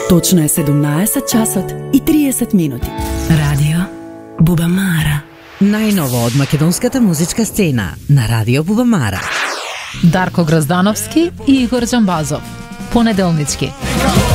Точно е 17 часот и 30 минути. Радио Бубамара. Најново од македонската музичка сцена на Радио Бубамара. Дарко Граздановски и Игор Джамбазов. Понеделнички.